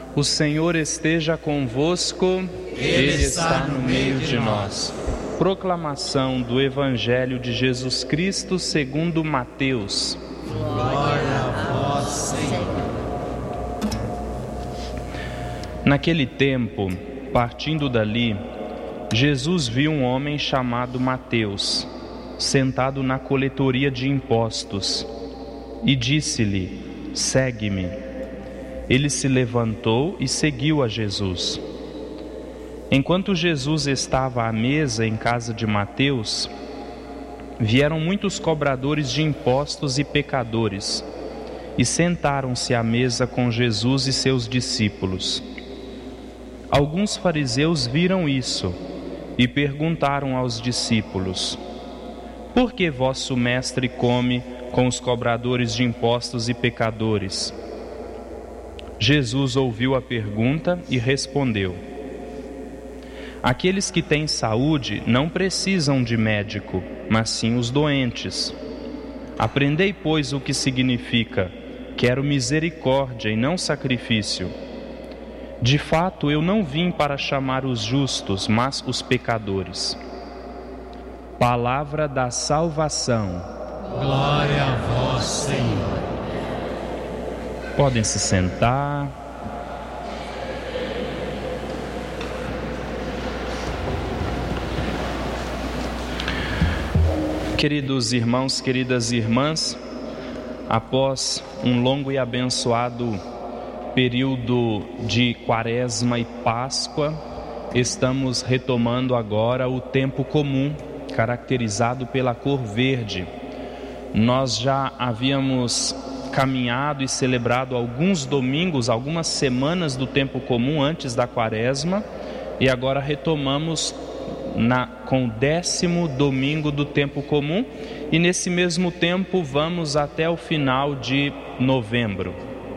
O Senhor esteja convosco, Ele está no meio de nós. Proclamação do Evangelho de Jesus Cristo segundo Mateus. Glória a vós, Senhor. Naquele tempo, partindo dali, Jesus viu um homem chamado Mateus, sentado na coletoria de impostos, e disse-lhe: segue-me. Ele se levantou e seguiu a Jesus. Enquanto Jesus estava à mesa em casa de Mateus, vieram muitos cobradores de impostos e pecadores, e sentaram-se à mesa com Jesus e seus discípulos. Alguns fariseus viram isso e perguntaram aos discípulos: por que vosso mestre come com os cobradores de impostos e pecadores? Jesus ouviu a pergunta e respondeu: aqueles que têm saúde não precisam de médico, mas sim os doentes. Aprendei, pois, o que significa: quero misericórdia e não sacrifício. De fato, eu não vim para chamar os justos, mas os pecadores. Palavra da salvação. Glória a vós, Senhor. Podem se sentar. Queridos irmãos, queridas irmãs, após um longo e abençoado período de Quaresma e Páscoa, estamos retomando agora o tempo comum, caracterizado pela cor verde. Nós já havíamos caminhado e celebrado alguns domingos, algumas semanas do tempo comum antes da Quaresma, e agora retomamos com o 10º domingo do tempo comum, e nesse mesmo tempo vamos até o final de novembro.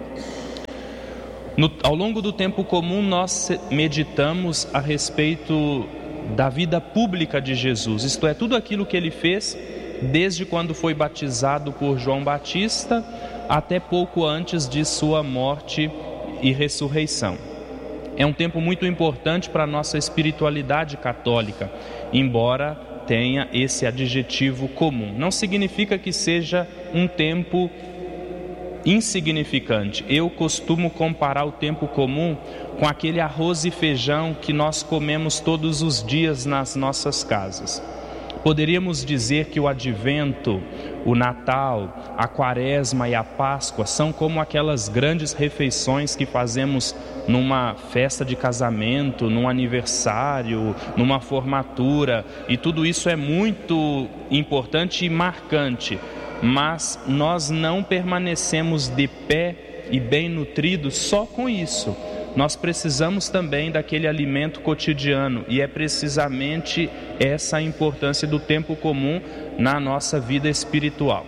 Ao longo do tempo comum nós meditamos a respeito da vida pública de Jesus, isto é, tudo aquilo que ele fez desde quando foi batizado por João Batista até pouco antes de sua morte e ressurreição. É um tempo muito importante para a nossa espiritualidade católica, embora tenha esse adjetivo comum. Não significa que seja um tempo insignificante. Eu costumo comparar o tempo comum com aquele arroz e feijão que nós comemos todos os dias nas nossas casas. Poderíamos dizer que o Advento, o Natal, a Quaresma e a Páscoa são como aquelas grandes refeições que fazemos numa festa de casamento, num aniversário, numa formatura, e tudo isso é muito importante e marcante, mas nós não permanecemos de pé e bem nutridos só com isso. Nós precisamos também daquele alimento cotidiano, e é precisamente essa a importância do tempo comum na nossa vida espiritual.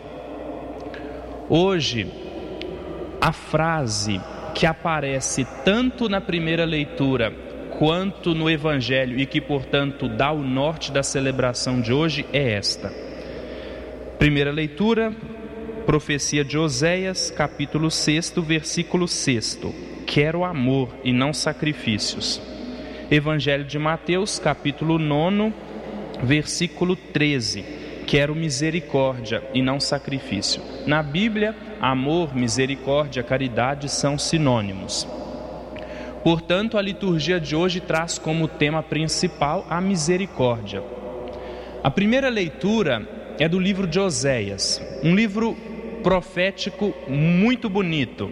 Hoje, a frase que aparece tanto na primeira leitura quanto no Evangelho e que, portanto, dá o norte da celebração de hoje é esta. Primeira leitura, profecia de Oséias, capítulo 6, versículo 6. Quero amor e não sacrifícios. Evangelho de Mateus, capítulo 9, versículo 13. Quero misericórdia e não sacrifício. Na Bíblia, amor, misericórdia, caridade são sinônimos. Portanto, a liturgia de hoje traz como tema principal a misericórdia. A primeira leitura é do livro de Oséias, um livro profético muito bonito.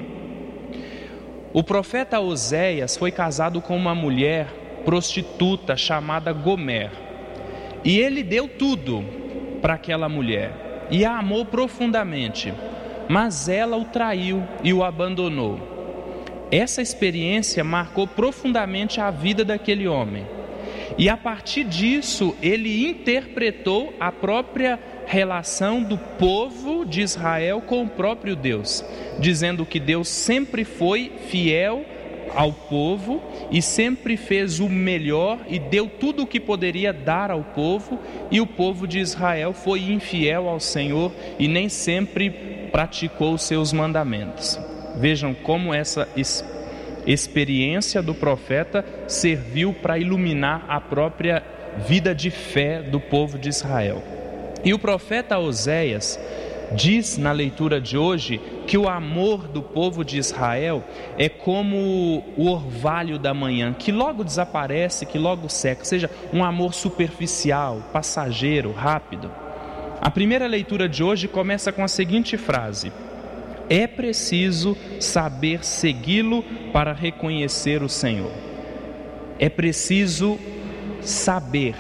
O profeta Oséias foi casado com uma mulher prostituta chamada Gomer, e ele deu tudo para aquela mulher e a amou profundamente, mas ela o traiu e o abandonou. Essa experiência marcou profundamente a vida daquele homem, e a partir disso ele interpretou a própria relação do povo de Israel com o próprio Deus, dizendo que Deus sempre foi fiel ao povo e sempre fez o melhor e deu tudo o que poderia dar ao povo, e o povo de Israel foi infiel ao Senhor e nem sempre praticou os seus mandamentos. Vejam como essa experiência do profeta serviu para iluminar a própria vida de fé do povo de Israel. E o profeta Oséias diz na leitura de hoje que o amor do povo de Israel é como o orvalho da manhã, que logo desaparece, que logo seca, ou seja, um amor superficial, passageiro, rápido. A primeira leitura de hoje começa com a seguinte frase: é preciso saber segui-lo para reconhecer o Senhor. É preciso saber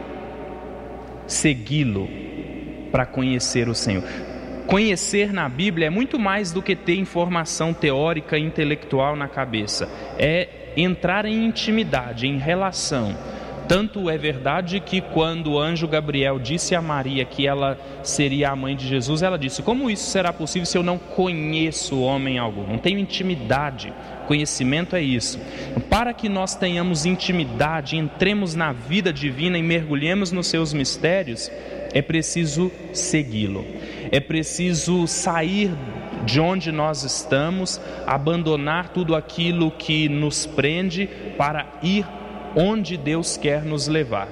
segui-lo para conhecer o Senhor. Conhecer na Bíblia é muito mais do que ter informação teórica e intelectual na cabeça. É entrar em intimidade, em relação. Tanto é verdade que quando o anjo Gabriel disse a Maria que ela seria a mãe de Jesus, ela disse: como isso será possível se eu não conheço homem algum? Não tenho intimidade. Conhecimento é isso. Para que nós tenhamos intimidade, entremos na vida divina e mergulhemos nos seus mistérios, é preciso segui-lo. É preciso sair de onde nós estamos, abandonar tudo aquilo que nos prende para ir onde Deus quer nos levar.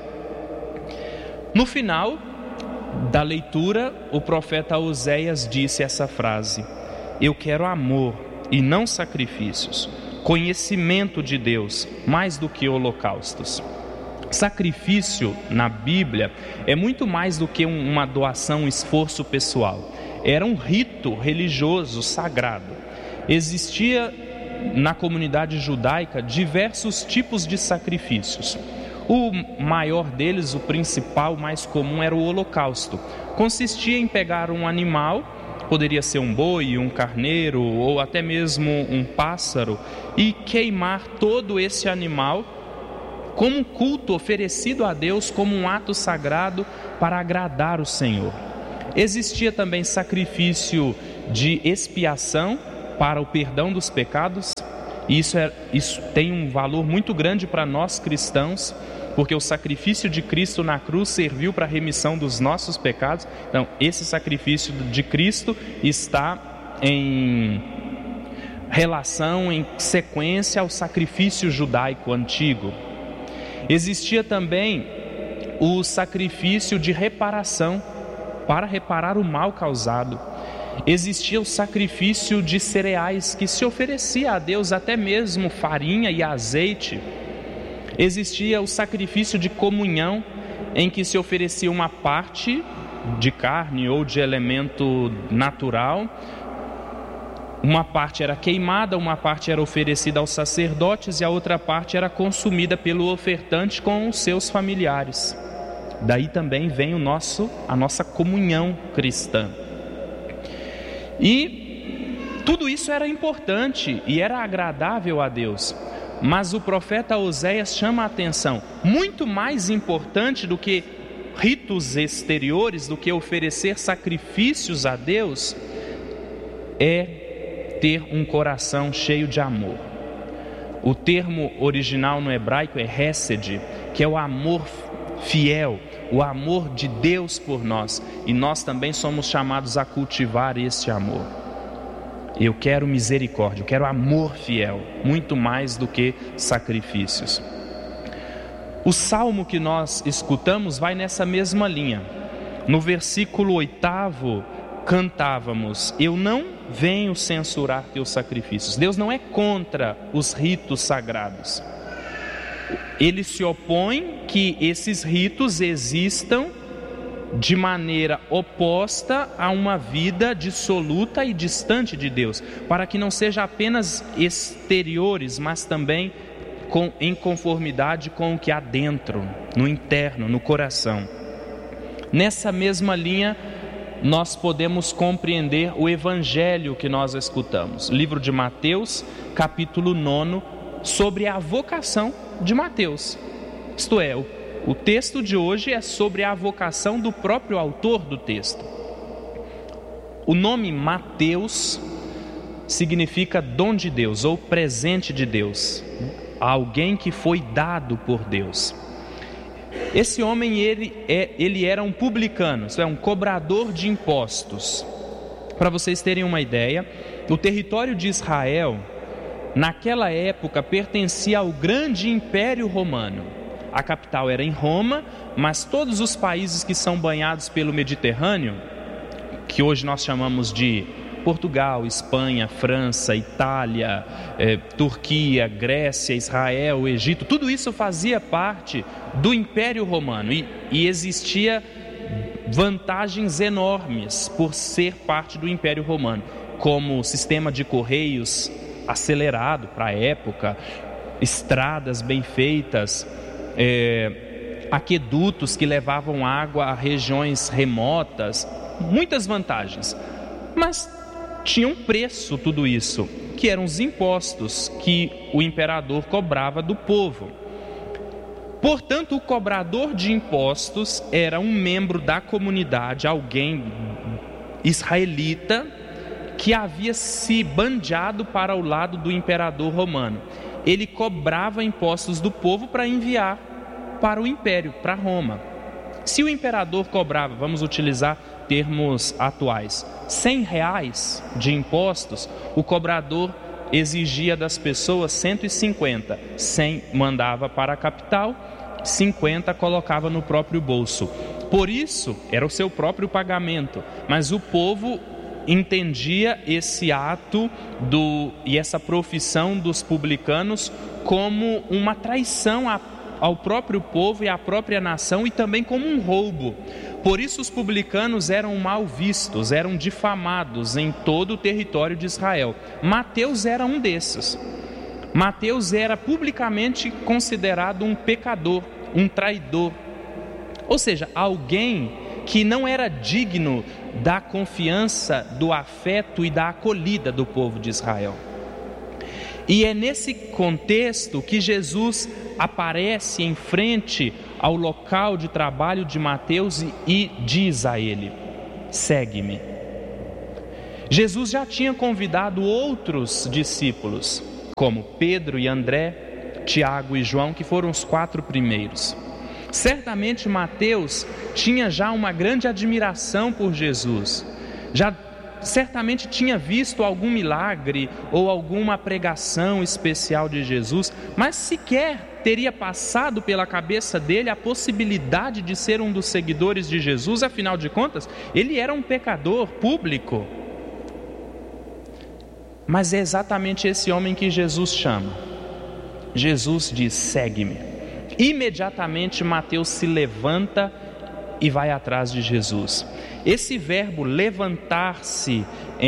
No final da leitura, o profeta Oséias disse essa frase: eu quero amor e não sacrifícios, conhecimento de Deus mais do que holocaustos. Sacrifício na Bíblia é muito mais do que uma doação, um esforço pessoal. Era um rito religioso sagrado. Existia na comunidade judaica diversos tipos de sacrifícios. O maior deles, o principal, o mais comum, era o holocausto. Consistia em pegar um animal, poderia ser um boi, um carneiro ou até mesmo um pássaro, e queimar todo esse animal como um culto oferecido a Deus, como um ato sagrado para agradar o Senhor. Existia também sacrifício de expiação para o perdão dos pecados. Isso tem um valor muito grande para nós cristãos, porque o sacrifício de Cristo na cruz serviu para a remissão dos nossos pecados. Então, esse sacrifício de Cristo está em relação, em sequência ao sacrifício judaico antigo. Existia também o sacrifício de reparação, para reparar o mal causado. Existia o sacrifício de cereais, que se oferecia a Deus até mesmo farinha e azeite. Existia o sacrifício de comunhão, em que se oferecia uma parte de carne ou de elemento natural. Uma parte era queimada, uma parte era oferecida aos sacerdotes e a outra parte era consumida pelo ofertante com os seus familiares. Daí também vem a nossa comunhão cristã. E tudo isso era importante e era agradável a Deus. Mas o profeta Oséias chama a atenção: muito mais importante do que ritos exteriores, do que oferecer sacrifícios a Deus, é ter um coração cheio de amor. O termo original no hebraico é hesed, que é o amor fiel, o amor de Deus por nós, e nós também somos chamados a cultivar este amor. Eu quero misericórdia, eu quero amor fiel, muito mais do que sacrifícios. O salmo que nós escutamos vai nessa mesma linha. No versículo 8º, cantávamos: eu não venho censurar teus sacrifícios. Deus não é contra os ritos sagrados. Ele se opõe que esses ritos existam de maneira oposta a uma vida dissoluta e distante de Deus, para que não seja apenas exteriores, mas também em conformidade com o que há dentro, no interno, no coração. Nessa mesma linha, nós podemos compreender o evangelho que nós escutamos. Livro de Mateus, capítulo 9, sobre a vocação de Mateus. Isto é, o texto de hoje é sobre a vocação do próprio autor do texto. O nome Mateus significa dom de Deus ou presente de Deus, alguém que foi dado por Deus. Esse homem, ele era um publicano, isto é, um cobrador de impostos. Para vocês terem uma ideia, o território de Israel naquela época pertencia ao grande Império Romano. A capital era em Roma, mas todos os países que são banhados pelo Mediterrâneo, que hoje nós chamamos de Portugal, Espanha, França, Itália, Turquia, Grécia, Israel, Egito, tudo isso fazia parte do Império Romano e existia vantagens enormes por ser parte do Império Romano, como sistema de correios acelerado para a época, estradas bem feitas, aquedutos que levavam água a regiões remotas, muitas vantagens. Mas tinha um preço tudo isso, que eram os impostos que o imperador cobrava do povo. Portanto, o cobrador de impostos era um membro da comunidade, alguém israelita, que havia se bandeado para o lado do imperador romano. Ele cobrava impostos do povo para enviar para o império, para Roma. Se o imperador cobrava, vamos utilizar termos atuais, R$100 de impostos, o cobrador exigia das pessoas 150. 100 mandava para a capital, 50 colocava no próprio bolso. Por isso, era o seu próprio pagamento, mas o povo entendia esse ato e essa profissão dos publicanos como uma traição ao próprio povo e à própria nação, e também como um roubo. Por isso os publicanos eram mal vistos, eram difamados em todo o território de Israel. Mateus era um desses. Mateus era publicamente considerado um pecador, um traidor, ou seja, alguém que não era digno da confiança, do afeto e da acolhida do povo de Israel. E é nesse contexto que Jesus aparece em frente ao local de trabalho de Mateus e diz a ele: segue-me. Jesus já tinha convidado outros discípulos, como Pedro e André, Tiago e João, que foram os 4 primeiros. Certamente Mateus tinha já uma grande admiração por Jesus, certamente tinha visto algum milagre ou alguma pregação especial de Jesus, mas sequer teria passado pela cabeça dele a possibilidade de ser um dos seguidores de Jesus. Afinal de contas, ele era um pecador público. Mas é exatamente esse homem que Jesus chama. Jesus diz: segue-me. Imediatamente Mateus se levanta e vai atrás de Jesus. Esse verbo levantar-se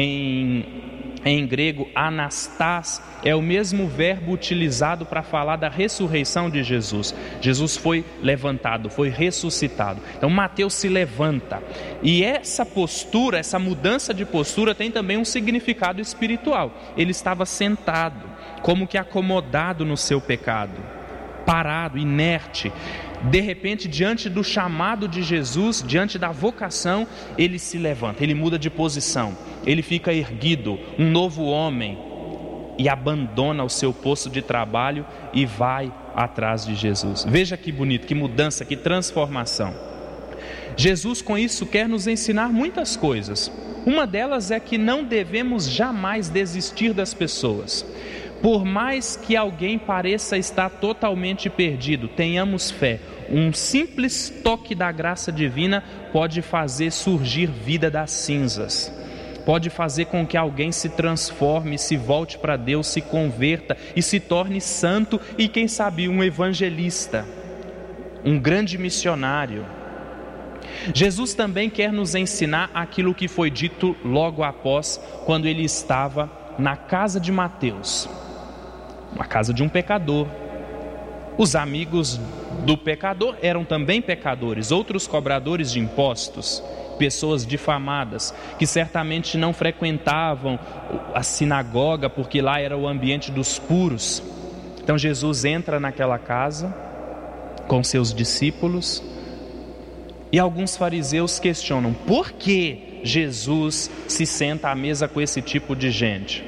em grego, anastás, é o mesmo verbo utilizado para falar da ressurreição de Jesus. Jesus foi levantado, foi ressuscitado. Então Mateus se levanta. E essa postura, essa mudança de postura tem também um significado espiritual. Ele estava sentado, como que acomodado no seu pecado, parado, inerte. De repente, diante do chamado de Jesus, diante da vocação, ele se levanta, ele muda de posição, ele fica erguido, um novo homem, e abandona o seu posto de trabalho e vai atrás de Jesus. Veja que bonito, que mudança, que transformação. Jesus com isso quer nos ensinar muitas coisas. Uma delas é que não devemos jamais desistir das pessoas. Por mais que alguém pareça estar totalmente perdido, tenhamos fé. Um simples toque da graça divina pode fazer surgir vida das cinzas. Pode fazer com que alguém se transforme, se volte para Deus, se converta e se torne santo e, quem sabe, um evangelista, um grande missionário. Jesus também quer nos ensinar aquilo que foi dito logo após, quando ele estava na casa de Mateus, a casa de um pecador. Os amigos do pecador eram também pecadores, outros cobradores de impostos, pessoas difamadas, que certamente não frequentavam a sinagoga, porque lá era o ambiente dos puros. Então Jesus entra naquela casa com seus discípulos, e alguns fariseus questionam: por que Jesus se senta à mesa com esse tipo de gente?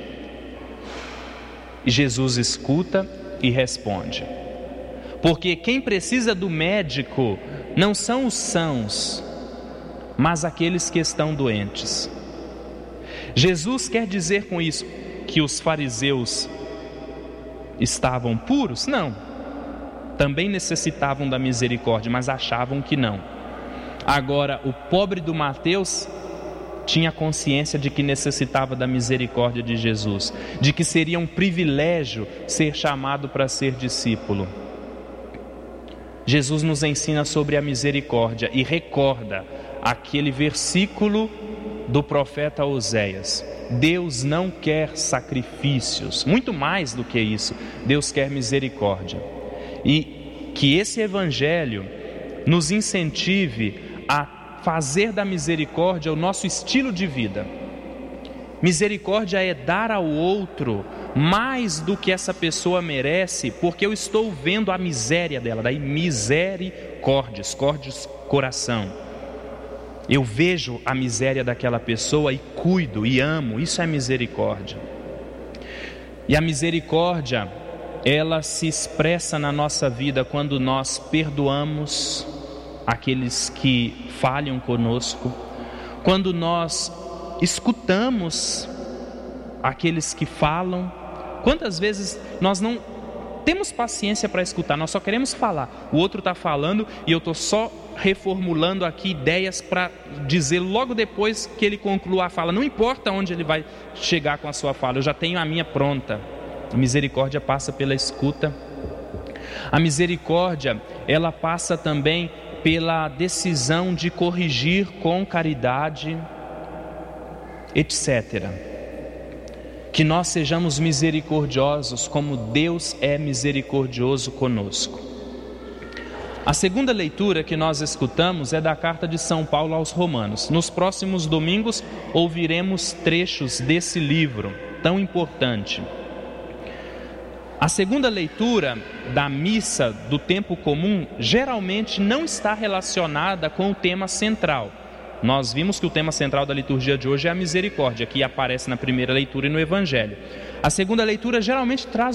E Jesus escuta e responde: porque quem precisa do médico não são os sãos, mas aqueles que estão doentes. Jesus quer dizer com isso que os fariseus estavam puros? Não. Também necessitavam da misericórdia, mas achavam que não. Agora, o pobre do Mateus tinha consciência de que necessitava da misericórdia de Jesus, de que seria um privilégio ser chamado para ser discípulo. Jesus nos ensina sobre a misericórdia e recorda aquele versículo do profeta Oséias: Deus não quer sacrifícios, muito mais do que isso, Deus quer misericórdia. E que esse evangelho nos incentive a fazer da misericórdia o nosso estilo de vida. Misericórdia é dar ao outro mais do que essa pessoa merece, porque eu estou vendo a miséria dela. Daí misericórdia, coração. Eu vejo a miséria daquela pessoa e cuido e amo. Isso é misericórdia. E a misericórdia, ela se expressa na nossa vida quando nós perdoamos aqueles que falham conosco, quando nós escutamos aqueles que falam. Quantas vezes nós não temos paciência para escutar, nós só queremos falar, o outro está falando e eu estou só reformulando aqui ideias para dizer logo depois que ele conclua a fala, não importa onde ele vai chegar com a sua fala, eu já tenho a minha pronta. A misericórdia passa pela escuta. A misericórdia, ela passa também pela decisão de corrigir com caridade, etc. Que nós sejamos misericordiosos como Deus é misericordioso conosco. A segunda leitura que nós escutamos é da carta de São Paulo aos Romanos. Nos próximos domingos ouviremos trechos desse livro tão importante. A segunda leitura da missa do tempo comum geralmente não está relacionada com o tema central. Nós vimos que o tema central da liturgia de hoje é a misericórdia, que aparece na primeira leitura e no Evangelho. A segunda leitura geralmente traz